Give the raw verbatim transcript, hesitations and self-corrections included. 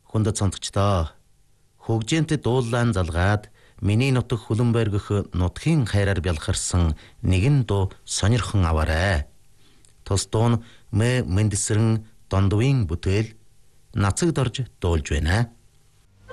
хүндэт сонсогчдоо. Хөгжөөнтэй дуулаан залгаад миний нутаг хүлэн байргөх нутгийн хайраар бялхарсан нэгэн дуу сонирхон аваарай. Тус дуу нь мэ мэндсэрэн дондвийн бүтээл нацагд орж дуулж байна.